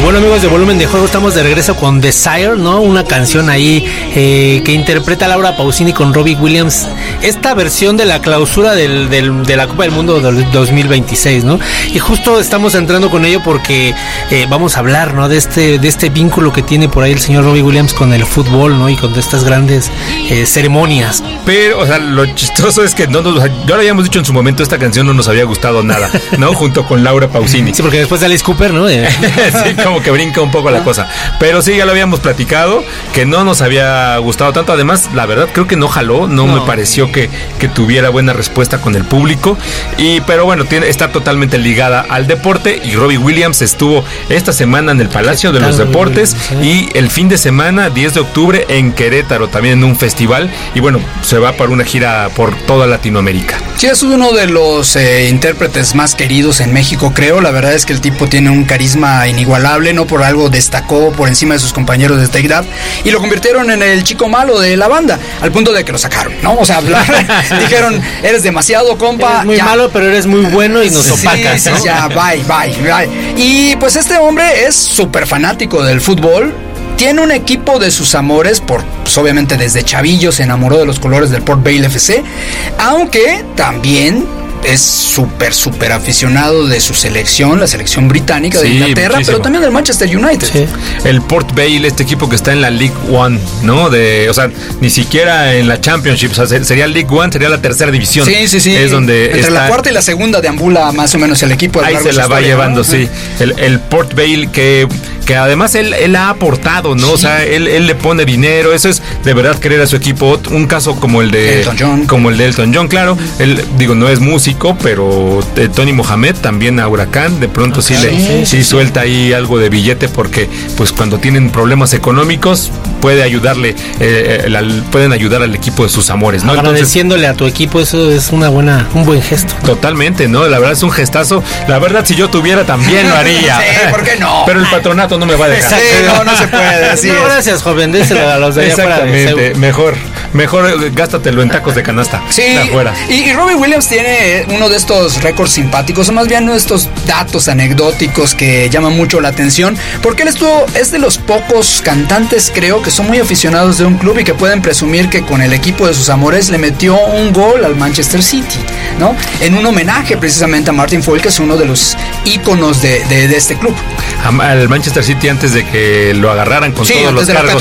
bueno, amigos de Volumen de Juego, estamos de regreso con Desire, ¿no? Una canción ahí que interpreta Laura Pausini con Robbie Williams. Esta versión de la clausura de la Copa del Mundo del 2026, ¿no? Y justo estamos entrando con ello porque vamos a hablar, ¿no? De este vínculo que tiene por ahí el señor Robbie Williams con el fútbol, ¿no? Y con estas grandes ceremonias. Pero, o sea, lo chistoso es que ya lo habíamos dicho en su momento, esta canción no nos había gustado nada, ¿no? Junto con Laura Pausini. Sí, porque después de Alice Cooper, ¿no? Sí, como que brinca un poco la cosa. Pero sí, ya lo habíamos platicado, que no nos había gustado tanto. Además, la verdad, creo que no jaló, no me pareció que tuviera buena respuesta con el público. Pero bueno, está totalmente ligada al deporte. Y Robbie Williams estuvo esta semana en el Palacio de los Deportes y el fin de semana, 10 de octubre, en Querétaro, también en un festival. Y bueno, se va para una gira por toda Latinoamérica. Sí, es uno de los intérpretes más queridos en México, creo. La verdad es que el tipo tiene un carisma inigualable, no por algo destacó por encima de sus compañeros de Take That y lo convirtieron en el chico malo de la banda, al punto de que lo sacaron, ¿no? O sea, dijeron, eres demasiado, compa. Eres muy malo, pero eres muy bueno y nos opacas, ¿no? Ya, bye. Y pues este hombre es súper fanático del fútbol. Tiene un equipo de sus amores, pues obviamente desde chavillo se enamoró de los colores del Port Vale FC, aunque también es súper aficionado de su selección, la selección británica de Inglaterra, muchísimo. Pero también del Manchester United. Sí. El Port Vale, este equipo que está en la League One, ¿no? O sea, ni siquiera en la Championship, o sea, sería League One, sería la tercera división. Sí. Es donde entre la cuarta y la segunda deambula más o menos el equipo. Ahí se la va llevando, sí. El Port Vale que además él ha aportado, ¿no? Sí. O sea, él le pone dinero, eso es de verdad querer a su equipo. Un caso como el de Elton John, claro. Él, no es músico, pero Tony Mohamed también a Huracán, de pronto sí suelta ahí algo de billete, porque pues cuando tienen problemas económicos pueden ayudar al equipo de sus amores, ¿no? Agradeciéndole a tu equipo, eso es un buen gesto. Totalmente, ¿no? La verdad es un gestazo. La verdad, si yo tuviera también lo haría. Sí, ¿por qué no? Pero el patronato no me va a dejar. Sí, no se puede, así no, gracias, joven, déselo a los de allá afuera. Exactamente, mejor gástatelo en tacos de canasta. Sí, y Robbie Williams tiene uno de estos récords simpáticos, o más bien uno de estos datos anecdóticos que llaman mucho la atención, porque él es de los pocos cantantes, creo, que son muy aficionados de un club y que pueden presumir que con el equipo de sus amores le metió un gol al Manchester City, ¿no? En un homenaje precisamente a Martin Foyle, que es uno de los íconos de este club. Al Manchester City antes de que lo agarraran con todos los cargos.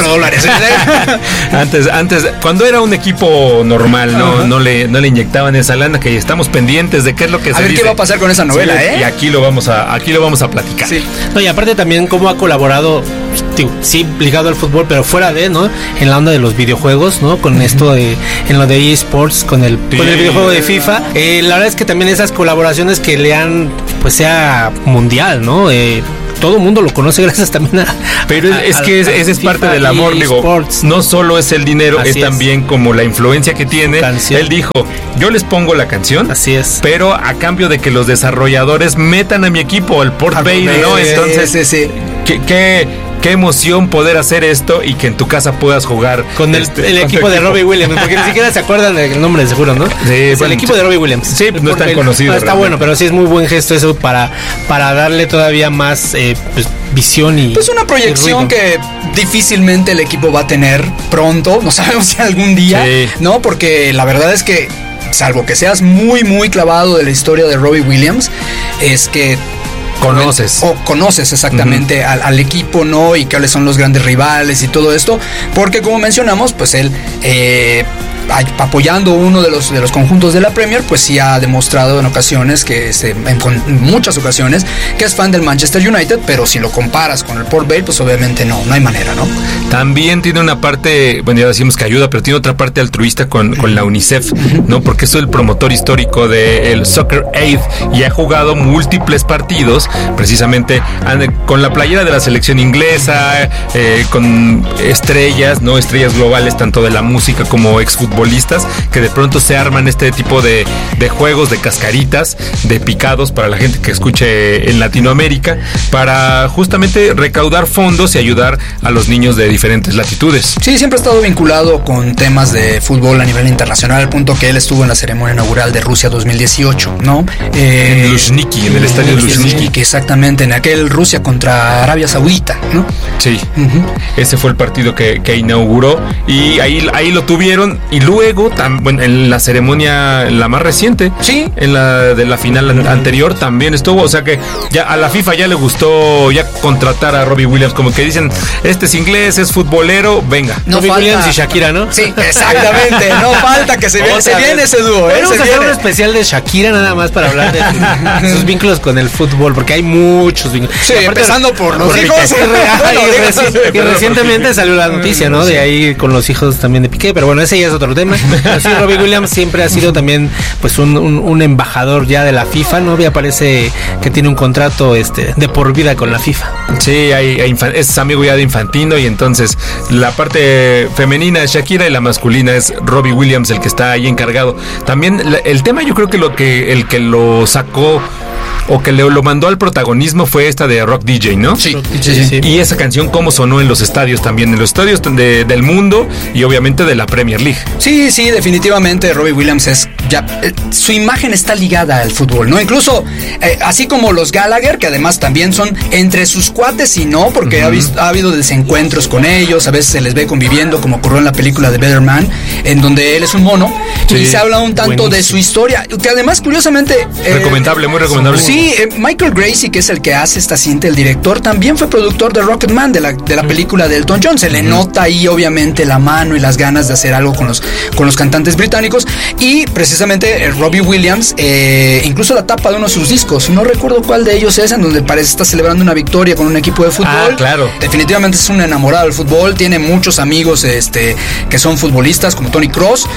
antes, cuando era un equipo normal, no le inyectaban esa lana, que estamos pendientes de qué es lo que se dice. A ver qué va a pasar con esa novela, Y aquí lo vamos a platicar. Sí. No, y aparte también cómo ha colaborado, sí, ligado al fútbol, pero fuera de, ¿no? En la onda de los videojuegos, ¿no? Con esto en lo de eSports, con el videojuego de FIFA. La verdad es que también esas colaboraciones que le han, pues sea mundial, ¿no? Todo el mundo lo conoce gracias también a... Pero ese es parte del amor, Sports. No solo es el dinero, es también como la influencia que tiene. Él dijo, yo les pongo la canción, así es, pero a cambio de que los desarrolladores metan a mi equipo, el Port Vale, ¿no? Entonces, sí. Qué emoción poder hacer esto y que en tu casa puedas jugar con el equipo de Robbie Williams, porque ni siquiera se acuerdan del nombre de seguro, ¿no? Sí, el equipo de Robbie Williams. Sí, no es tan conocido. No, está bueno, pero sí es muy buen gesto eso para darle todavía más visión y... Pues una proyección que difícilmente el equipo va a tener pronto, no sabemos si algún día, ¿no? Porque la verdad es que, salvo que seas muy clavado de la historia de Robbie Williams, es que conoces exactamente al equipo, ¿no? Y cuáles son los grandes rivales y todo esto, porque como mencionamos, pues él apoyando uno de los conjuntos de la Premier, pues sí ha demostrado en ocasiones en muchas ocasiones que es fan del Manchester United, pero si lo comparas con el Port Vale, pues obviamente no hay manera, ¿no? También tiene una parte, bueno, ya decimos que ayuda, pero tiene otra parte altruista con la UNICEF, ¿no? Porque es el promotor histórico del Soccer Aid y ha jugado múltiples partidos precisamente con la playera de la selección inglesa, con estrellas, ¿no? Estrellas globales tanto de la música como exfutbolistas, que de pronto se arman este tipo de juegos, de cascaritas, de picados para la gente que escuche en Latinoamérica, para justamente recaudar fondos y ayudar a los niños de diferentes latitudes. Sí, siempre ha estado vinculado con temas de fútbol a nivel internacional, al punto que él estuvo en la ceremonia inaugural de Rusia 2018, ¿no? En Luzhniki, en el estadio Luzhniki, Helsinki, exactamente, en aquel Rusia contra Arabia Saudita, ¿no? Sí, ese fue el partido que inauguró y ahí lo tuvieron y luego bueno, en la ceremonia, la más reciente, sí, en la de la final anterior también estuvo, o sea que ya a la FIFA ya le gustó ya contratar a Robbie Williams, como que dicen, este es inglés, es futbolero, venga. No Robbie Williams y Shakira, ¿no? Sí, exactamente, no falta que se viene ese dúo. Vamos a hacer un especial de Shakira nada más para hablar de sus vínculos con el fútbol, porque hay muchos vínculos. Sí, empezando por los hijos. Y recientemente salió la noticia, ¿no? De ahí con los hijos también de Piqué, pero bueno, ese ya es otro tema. Así Robbie Williams siempre ha sido también pues un embajador ya de la FIFA, ¿no? Ya parece que tiene un contrato de por vida con la FIFA. Sí, es amigo ya de Infantino y entonces la parte femenina es Shakira y la masculina es Robbie Williams, el que está ahí encargado. También el tema, yo creo que el que lo sacó o que lo mandó al protagonismo fue esta de Rock DJ, ¿no? Sí. Y esa canción cómo sonó en los estadios también, en los estadios del mundo y obviamente de la Premier League. Sí, definitivamente Robbie Williams es ya su imagen está ligada al fútbol, ¿no? Incluso así como los Gallagher, que además también son entre sus cuates y no, porque ha habido desencuentros con ellos, a veces se les ve conviviendo, como ocurrió en la película de Better Man, en donde él es un mono, y se habla un tanto de su historia, que además curiosamente recomendable, muy recomendable. Sí, Michael Gracie, que es el que hace esta cinta, el director, también fue productor de Rocketman, de la película de Elton John. Se le nota ahí obviamente la mano y las ganas de hacer algo con los cantantes británicos. Y precisamente Robbie Williams, incluso la tapa de uno de sus discos, no recuerdo cuál de ellos es, en donde parece estar celebrando una victoria con un equipo de fútbol. Ah, claro. Definitivamente es un enamorado del fútbol, tiene muchos amigos que son futbolistas, como Tony Kroos,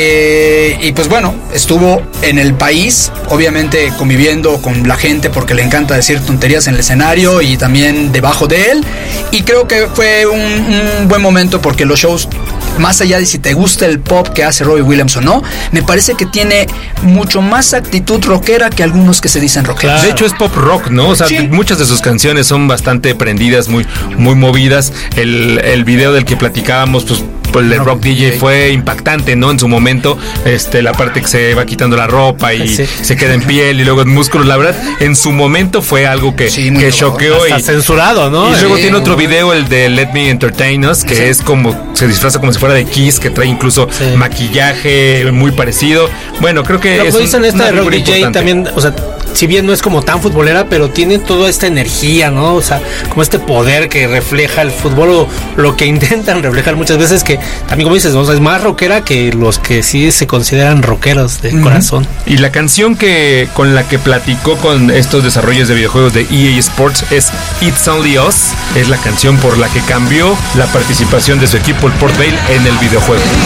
y pues bueno, estuvo en el país, obviamente conviviendo con la gente porque le encanta decir tonterías en el escenario y también debajo de él, y creo que fue un buen momento porque los shows, más allá de si te gusta el pop que hace Robbie Williams o no, me parece que tiene mucho más actitud rockera que algunos que se dicen rockeros. Claro. De hecho es pop rock, ¿no? O sea, sí, muchas de sus canciones son bastante prendidas, muy movidas. El video del que platicábamos, pues el de Rock DJ fue impactante, ¿no? En su momento, la parte que se va quitando la ropa y se queda en piel y luego en músculos, la verdad, en su momento fue algo que choqueó. Hasta censurado, ¿no? Y luego tiene otro video, el de Let Me Entertain Us, que es como, se disfraza como si fuera de Kiss, que trae incluso maquillaje muy parecido. Bueno, creo que lo dicen esta de Rock DJ también, o sea, si bien no es como tan futbolera, pero tiene toda esta energía, ¿no? O sea, como este poder que refleja el fútbol, o lo que intentan reflejar muchas veces, que también, como dices, ¿no? O sea, es más rockera que los que sí se consideran rockeros de corazón. Y la canción con la que platicó con estos desarrollos de videojuegos de EA Sports es It's Only Us, es la canción por la que cambió la participación de su equipo, el Port Vale, en el videojuego.